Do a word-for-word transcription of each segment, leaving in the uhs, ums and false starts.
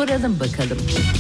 Soralım bakalım.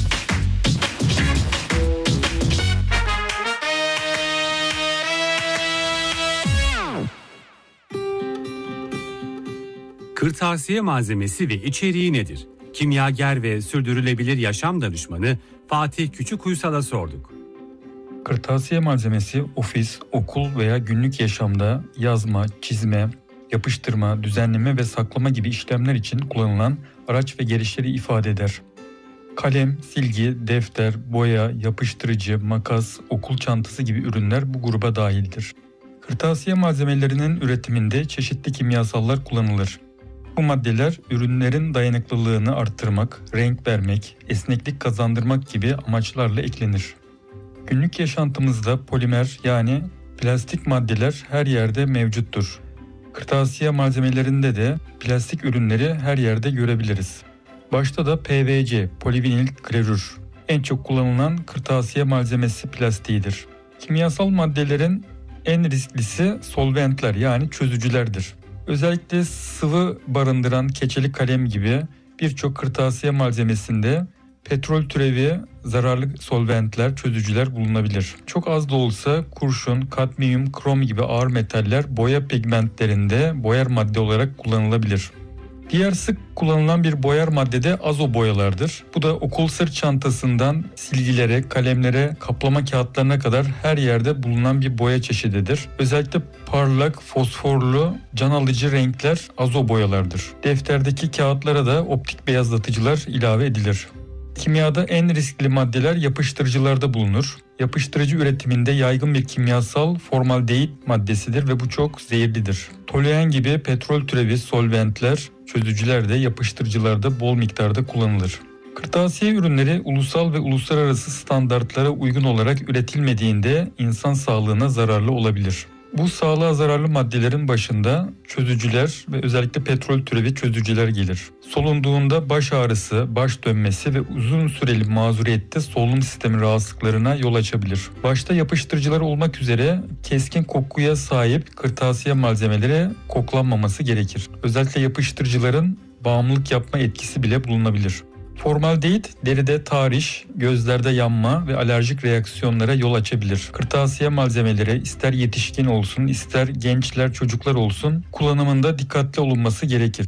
Kırtasiye malzemesi ve içeriği nedir? Kimyager ve sürdürülebilir yaşam danışmanı Fatih Küçükuysal'a sorduk. Kırtasiye malzemesi ofis, okul veya günlük yaşamda yazma, çizme, yapıştırma, düzenleme ve saklama gibi işlemler için kullanılan araç ve gereçleri ifade eder. Kalem, silgi, defter, boya, yapıştırıcı, makas, okul çantası gibi ürünler bu gruba dahildir. Kırtasiye malzemelerinin üretiminde çeşitli kimyasallar kullanılır. Bu maddeler ürünlerin dayanıklılığını arttırmak, renk vermek, esneklik kazandırmak gibi amaçlarla eklenir. Günlük yaşantımızda polimer yani plastik maddeler her yerde mevcuttur. Kırtasiye malzemelerinde de plastik ürünleri her yerde görebiliriz. Başta da P V C, polivinil klorür, en çok kullanılan kırtasiye malzemesi plastiğidir. Kimyasal maddelerin en risklisi solventler yani çözücülerdir. Özellikle sıvı barındıran keçeli kalem gibi birçok kırtasiye malzemesinde petrol türevi zararlı solventler, çözücüler bulunabilir. Çok az da olsa kurşun, kadmiyum, krom gibi ağır metaller boya pigmentlerinde boyar madde olarak kullanılabilir. Diğer sık kullanılan bir boyar madde de azo boyalardır. Bu da okul sırt çantasından silgilere, kalemlere, kaplama kağıtlarına kadar her yerde bulunan bir boya çeşididir. Özellikle parlak, fosforlu, can alıcı renkler azo boyalardır. Defterdeki kağıtlara da optik beyazlatıcılar ilave edilir. Kimyada en riskli maddeler yapıştırıcılarda bulunur. Yapıştırıcı üretiminde yaygın bir kimyasal formaldehit maddesidir ve bu çok zehirlidir. Toluen gibi petrol türevi solventler, çözücüler de yapıştırıcılarda bol miktarda kullanılır. Kırtasiye ürünleri ulusal ve uluslararası standartlara uygun olarak üretilmediğinde insan sağlığına zararlı olabilir. Bu sağlığa zararlı maddelerin başında çözücüler ve özellikle petrol türevi çözücüler gelir. Solunduğunda baş ağrısı, baş dönmesi ve uzun süreli mazuriyette solunum sistemi rahatsızlıklarına yol açabilir. Başta yapıştırıcılar olmak üzere keskin kokuya sahip kırtasiye malzemeleri koklanmaması gerekir. Özellikle yapıştırıcıların bağımlılık yapma etkisi bile bulunabilir. Formaldehit deride tahriş, gözlerde yanma ve alerjik reaksiyonlara yol açabilir. Kırtasiye malzemeleri ister yetişkin olsun ister gençler çocuklar olsun kullanımında dikkatli olunması gerekir.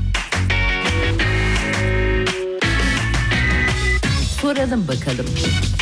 Soralım bakalım.